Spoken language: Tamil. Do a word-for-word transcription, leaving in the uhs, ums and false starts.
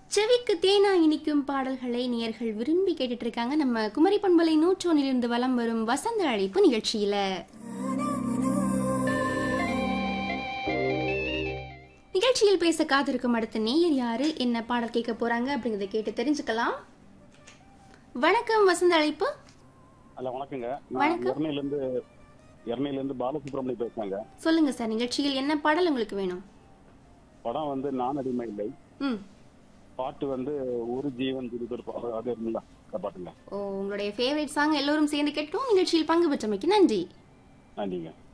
செவிக்கு தேனா இனிக்கும் பாடல்களை நேயர்கள் விரும்பி கேட்டுட்டு இருக்காங்க. நம்ம குமரி பண்பலை நூற்றொன்னிலிருந்து வலம் வரும் வசந்த அழைப்பு நிகழ்ச்சியில நிகழ்ச்சியில் பேச காத்திருக்கும் அடுத்த நேயர் யாரு, என்ன பாடல் கேட்க போறாங்க அப்படிங்கறத கேட்டு தெரிஞ்சுக்கலாம். வணக்கம் வசந்த அழைப்பு. ஹலோ வணக்கங்க. வணக்கம். எர்ணையில இருந்து எர்ணையில இருந்து பாலசுப்ரமணியம் பேசுறாங்க. சொல்லுங்க சார், நிகழ்ச்சியில் என்ன பாடல் உங்களுக்கு வேணும்? படம் வந்து நான் அடிமை இல்லை. ம் பாட்டு வந்து ஒரு ஜீவன் துடிப்பர் அது இருக்குங்களா பாட்டுங்க. ஓ, உங்களுடைய ஃபேவரட் சாங் எல்லோரும் சேர்ந்து கேட்டோம். நிகழ்ச்சியில் பங்கு பெற்றமைக்கு நன்றி. நன்றிங்க.